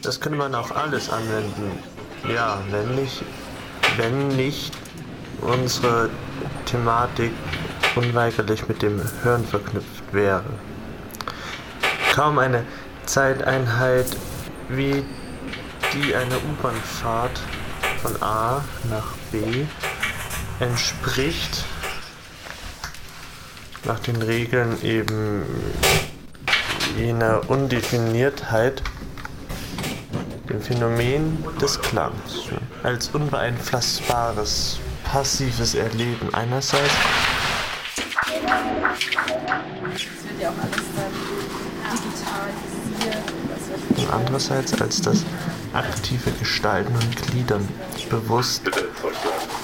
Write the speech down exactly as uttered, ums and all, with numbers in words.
Das könnte man auf alles anwenden. Ja, wenn nicht, wenn nicht unsere Thematik unweigerlich mit dem Hören verknüpft wäre. Kaum eine Zeiteinheit wie die einer U-Bahn-Fahrt von A nach B entspricht nach den Regeln eben jener Undefiniertheit dem Phänomen des Klangs als unbeeinflussbares, passives Erleben einerseits wird ja auch alles dann digitalisiert. und andererseits als das aktive Gestalten und Gliedern bewusst